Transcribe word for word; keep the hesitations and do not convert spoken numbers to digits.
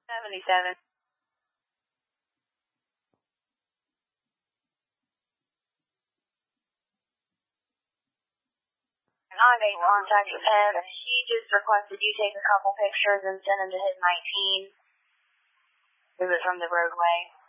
seventy-seven. I made contact with him. He just requested you take a couple pictures and send them to his nineteen. Move it from the roadway.